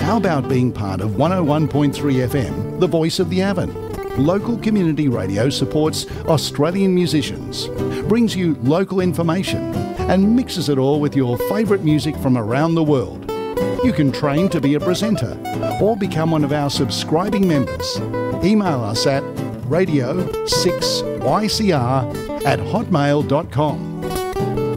How about being part of 101.3 FM, the voice of the Avon? Local community radio supports Australian musicians, brings you local information and mixes it all with your favourite music from around the world. You can train to be a presenter or become one of our subscribing members. Email us at radio6ycr@hotmail.com.